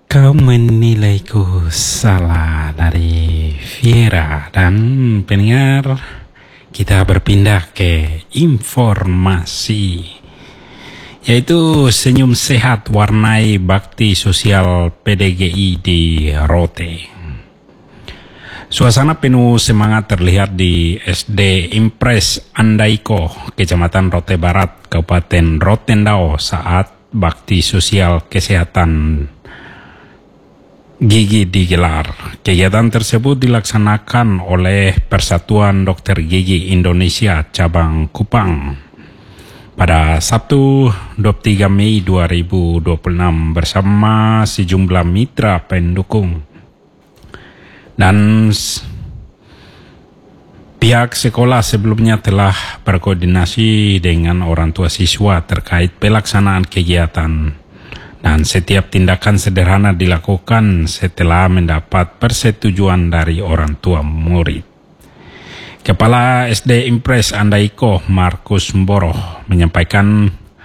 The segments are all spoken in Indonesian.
Kau menilaiku salah dari Viera dan pendengar, kita berpindah ke informasi, yaitu senyum sehat warnai bakti sosial PDGI di Rote. Suasana penuh semangat terlihat di SD Impres Andaiko, Kecamatan Rote Barat, Kabupaten Rotendao saat bakti sosial kesehatan gigi digelar. Kegiatan tersebut dilaksanakan oleh Persatuan Dokter Gigi Indonesia Cabang Kupang pada Sabtu 23 Mei 2026 bersama sejumlah mitra pendukung dan pihak sekolah sebelumnya telah berkoordinasi dengan orang tua siswa terkait pelaksanaan kegiatan. Dan setiap tindakan sederhana dilakukan setelah mendapat persetujuan dari orang tua murid. Kepala SD Impres Andaiko, Markus Mboro, menyampaikan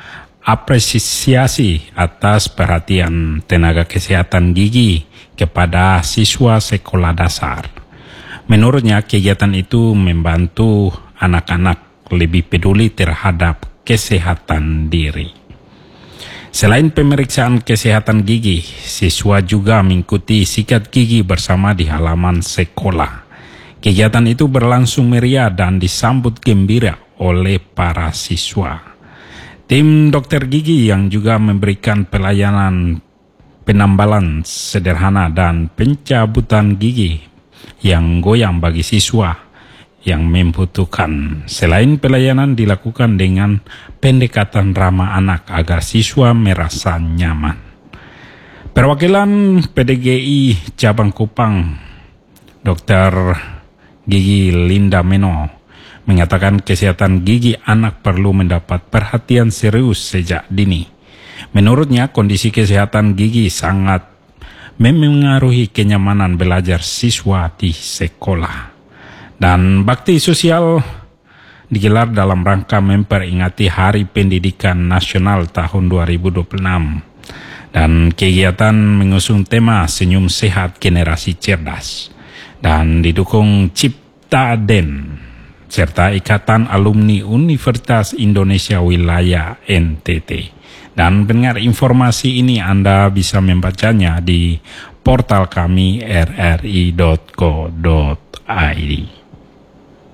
apresiasi atas perhatian tenaga kesehatan gigi kepada siswa sekolah dasar. Menurutnya, kegiatan itu membantu anak-anak lebih peduli terhadap kesehatan diri. Selain pemeriksaan kesehatan gigi, siswa juga mengikuti sikat gigi bersama di halaman sekolah. Kegiatan itu berlangsung meriah dan disambut gembira oleh para siswa. Tim dokter gigi yang juga memberikan pelayanan penambalan sederhana dan pencabutan gigi yang goyang bagi siswa yang membutuhkan. Selain pelayanan dilakukan dengan pendekatan ramah anak agar siswa merasa nyaman. Perwakilan PDGI Cabang Kupang, Dr. Gigi Linda Meno, mengatakan kesehatan gigi anak perlu mendapat perhatian serius sejak dini. Menurutnya, kondisi kesehatan gigi sangat memengaruhi kenyamanan belajar siswa di sekolah. Dan bakti sosial digelar dalam rangka memperingati Hari Pendidikan Nasional tahun 2026. Dan kegiatan mengusung tema Senyum Sehat Generasi Cerdas dan didukung Cipta Den serta Ikatan Alumni Universitas Indonesia Wilayah NTT. Dan pendengar, informasi ini Anda bisa membacanya di portal kami rri.co.id.